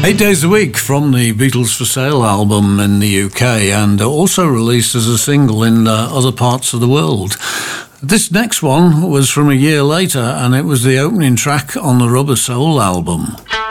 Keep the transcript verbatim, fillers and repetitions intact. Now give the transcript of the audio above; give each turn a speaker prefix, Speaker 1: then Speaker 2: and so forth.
Speaker 1: Eight Days a Week from the Beatles for Sale album in the U K, and also released as a single in uh, other parts of the world. This next one was from a year later, and it was the opening track on the Rubber Soul album.